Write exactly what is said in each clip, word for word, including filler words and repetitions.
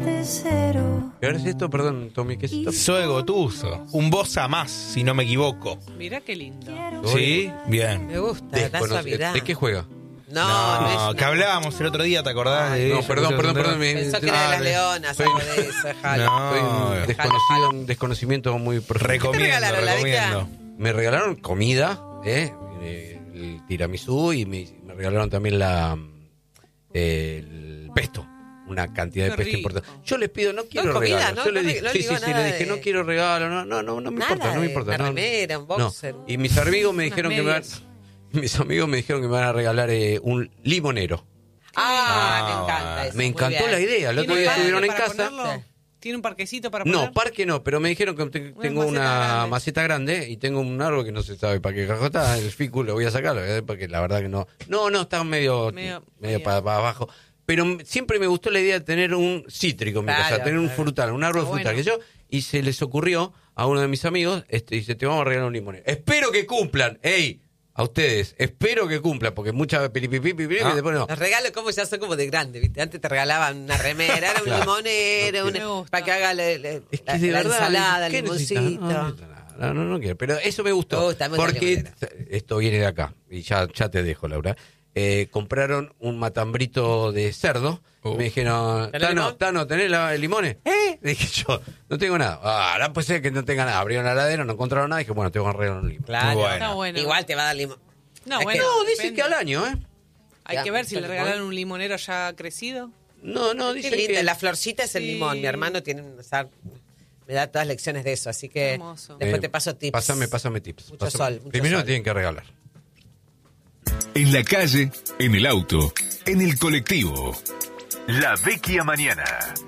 de cero. ¿Qué es esto? Perdón, Tommy, ¿qué es esto? Zoe Gotuso, un bossa más, si no me equivoco. Mirá qué lindo. ¿Sí? Bien. Me gusta, la Descono- suavidad. ¿De qué juega? No, No, no, es que hablábamos el otro día, ¿te acordás? de No, ella? perdón, perdón, perdón. me- Pensó que era de ah, las leonas, soy- algo de eso, déjalo. No. Soy un Déjalo, desconocido, déjalo. un desconocimiento muy profundo. Recomiendo, regalaron, la recomiendo. Me regalaron comida, ¿eh? Eh, el tiramisú y me, me regalaron también la eh, el pesto. Una cantidad de Qué pesto rico. importante. Yo les pido, no quiero comida, regalo. ¿no? Yo No le te- dije, no sí, digo sí, sí, nada le dije, de- no quiero regalo, no, no, no, no me Nada importa, no me de importa. una no, remera, un no. boxer. Y mis amigos me Unas dijeron que me van, medias. mis amigos me dijeron que me van a regalar eh, un limonero. Ah, me Ah, encanta eso. Me muy encantó bien. la idea. El otro ¿Tiene día parque estuvieron en para casa. ponerlo? Sí. ¿Tiene un parquecito para poner? No, parque no, pero me dijeron que te- tengo maceta una grande. maceta grande y tengo un árbol que no se sabe para qué carajo está, el ficus lo voy a sacar, ¿eh? Porque la verdad que no. No, no, está medio, Medio- medio, medio. para, para abajo. Pero m- siempre me gustó la idea de tener un cítrico en mi Claro, casa, tener un claro. frutal, un árbol Está frutal. bueno. Que yo, y se les ocurrió a uno de mis amigos, este, dice, te vamos a regalar un limonero. Espero que cumplan, ey, a ustedes, espero que cumplan, porque muchas piripipipi, Ah. y después no. Los regalos como ya son como de grande, ¿viste? Antes te regalaban una remera, era un Claro. limonero, Me una- gusta. para que haga la, la- Es que la- de la verdad, ensalada, el ¿qué necesitas? limoncito. No, no, necesito nada. no, no, no quiero. Pero eso me gustó. Me gusta, me gusta la porque limonera. esto viene de acá. Y ya, ya te dejo, Laura. Eh, compraron un matambrito de cerdo. Uh. Me dijeron, ¿Tenés Tano, limón? Tano, ¿tenés la- el limones? ¿Eh? Dije yo, no tengo nada. Ah, ahora puede ser que no tenga nada. Abrieron la heladera, no encontraron nada. Y dije, bueno, tengo que arreglar un limón. Claro. Bueno. Está bueno. Igual te va a dar limón. No, Es bueno. No, dice depende. que al año, ¿eh? Hay Ya, que ver si mucho le limón. regalan un limonero ya crecido. No, no, Qué dice linda, que... la florcita es el Sí. limón. Mi hermano tiene un, o sea, me da todas lecciones de eso, así que Hermoso. después Eh, te paso tips. Pásame, pásame tips. Mucho Pásame. sol, mucho Primero sol. tienen que regalar. En la calle, en el auto, en el colectivo. La Vecchia Mañana.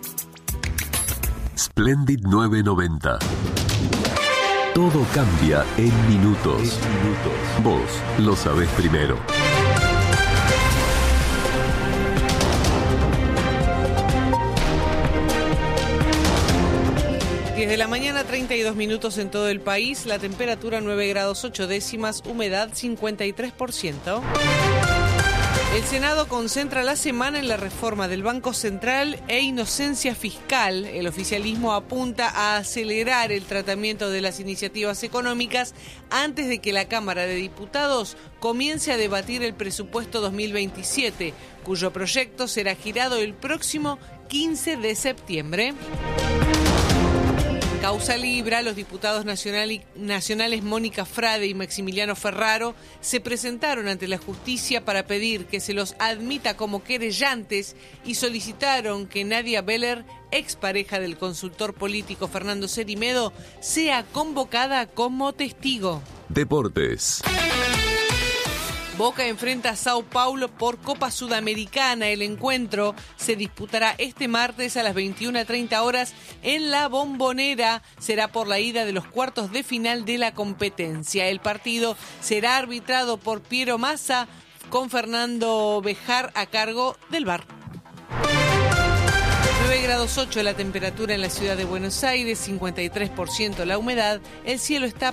Splendid novecientos noventa. Todo cambia en minutos. Vos lo sabés primero. diez de la mañana, treinta y dos minutos en todo el país. La temperatura nueve grados ocho décimas, humedad cincuenta y tres por ciento. El Senado concentra la semana en la reforma del Banco Central e inocencia fiscal. El oficialismo apunta a acelerar el tratamiento de las iniciativas económicas antes de que la Cámara de Diputados comience a debatir el presupuesto dos mil veintisiete, cuyo proyecto será girado el próximo quince de septiembre. Causa Libra, los diputados nacional y- nacionales Mónica Frade y Maximiliano Ferraro se presentaron ante la justicia para pedir que se los admita como querellantes y solicitaron que Nadia Beller, expareja del consultor político Fernando Cerimedo, sea convocada como testigo. Deportes. Boca enfrenta a Sao Paulo por Copa Sudamericana. El encuentro se disputará este martes a las veintiuna treinta horas en la Bombonera. Será por la ida de los cuartos de final de la competencia. El partido será arbitrado por Piero Massa con Fernando Bejar a cargo del V A R. nueve grados ocho la temperatura en la ciudad de Buenos Aires, cincuenta y tres por ciento la humedad. El cielo está